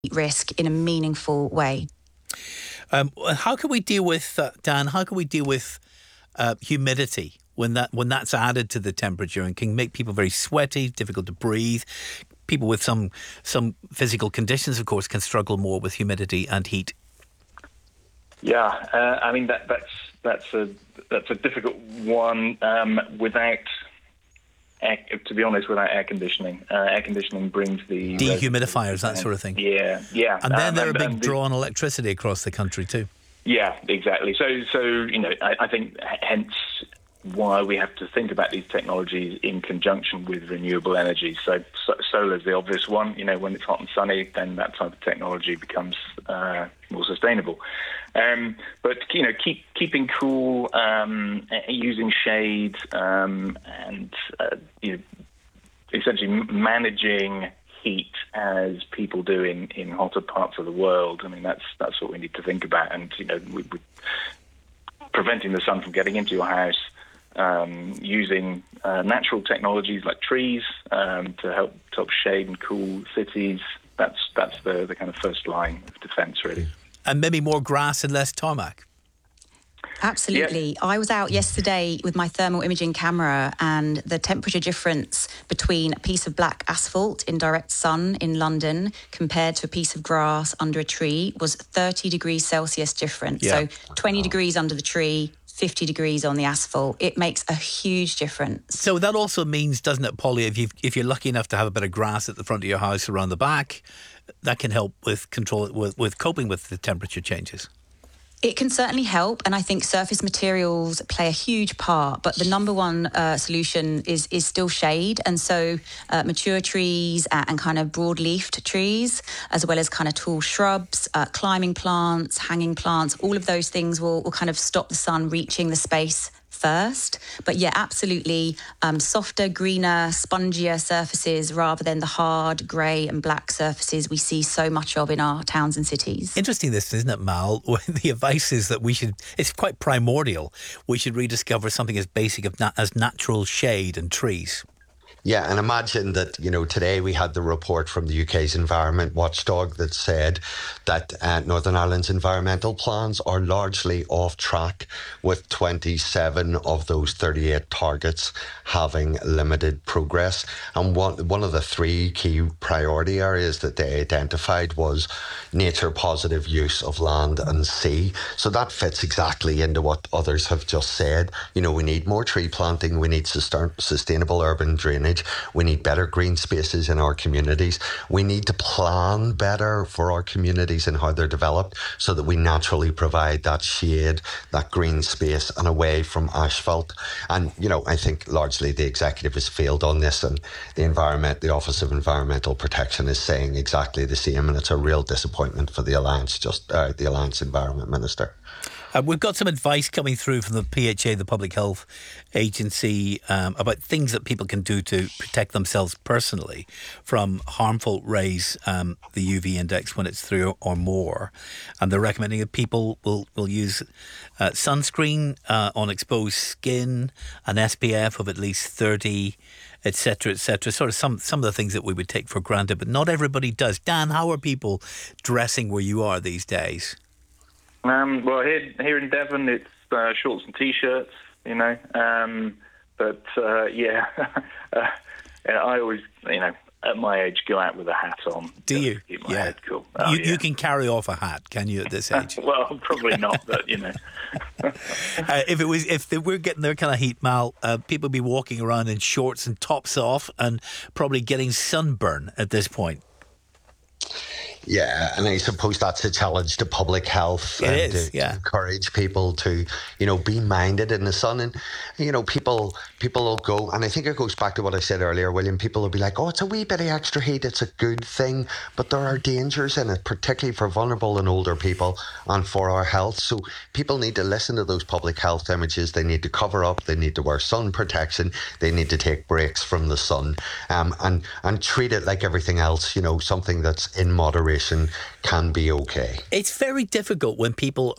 risk in a meaningful way. How can we deal with, Dan, how can we deal with humidity when that's added to the temperature and can make people very sweaty, difficult to breathe? People with some physical conditions, of course, can struggle more with humidity and heat. Yeah, I mean that's a difficult one without. To be honest, without air conditioning. Air conditioning brings the dehumidifiers, that sort of thing. Yeah. And then they're a big draw on electricity across the country too. Yeah, exactly. So I think hence why we have to think about these technologies in conjunction with renewable energy. So solar is the obvious one. When it's hot and sunny, then that type of technology becomes more sustainable. But keeping cool, using shade, and essentially managing heat as people do in hotter parts of the world. I mean, that's what we need to think about. And we preventing the sun from getting into your house, using natural technologies like trees to help shade and cool cities. That's the kind of first line of defence, really. And maybe more grass and less tarmac. Absolutely. Yeah. I was out yesterday with my thermal imaging camera, and the temperature difference between a piece of black asphalt in direct sun in London compared to a piece of grass under a tree was 30 degrees Celsius difference. Yeah. So 20 degrees under the tree, 50 degrees on the asphalt. It makes a huge difference. So that also means, doesn't it, Polly, if you're lucky enough to have a bit of grass at the front of your house around the back, that can help with with coping with the temperature changes? It can certainly help, and I think surface materials play a huge part, but the number one solution is still shade. And so mature trees and kind of broad-leafed trees, as well as kind of tall shrubs, climbing plants, hanging plants, all of those things will kind of stop the sun reaching the space first. But yeah, absolutely, softer, greener, spongier surfaces rather than the hard grey and black surfaces we see so much of in our towns and cities. Interesting this, isn't it, Mal? The advice is that it's quite primordial, we should rediscover something as basic as natural shade and trees. Yeah, and imagine that, today we had the report from the UK's Environment Watchdog that said that Northern Ireland's environmental plans are largely off track, with 27 of those 38 targets having limited progress. And one of the three key priority areas that they identified was nature-positive use of land and sea. So that fits exactly into what others have just said. We need more tree planting, we need sustainable urban drainage, we need better green spaces in our communities. We need to plan better for our communities and how they're developed so that we naturally provide that shade, that green space, and away from asphalt. And, I think largely the executive has failed on this, and the Office of Environmental Protection is saying exactly the same, and it's a real disappointment for the Alliance Environment Minister. We've got some advice coming through from the PHA, the Public Health Agency, about things that people can do to protect themselves personally from harmful rays, the UV index when it's 3 or more. And they're recommending that people will use sunscreen on exposed skin, an SPF of at least 30, etc., etc. Sort of some of the things that we would take for granted, but not everybody does. Dan, how are people dressing where you are these days? Well, here in Devon, it's shorts and t-shirts, but I always, at my age, go out with a hat on. Do you? To keep my head cool. You can carry off a hat, can you, at this age? Well, probably not, but if we're getting their kind of heat, Mal, people would be walking around in shorts and tops off, and probably getting sunburn at this point. Yeah, and I suppose that's a challenge to public health. To encourage people to, be minded in the sun. And, people will go, and I think it goes back to what I said earlier, William, people will be like, oh, it's a wee bit of extra heat, it's a good thing. But there are dangers in it, particularly for vulnerable and older people and for our health. So people need to listen to those public health images. They need to cover up, they need to wear sun protection, they need to take breaks from the sun, and treat it like everything else, something that's in moderation can be okay. It's very difficult when people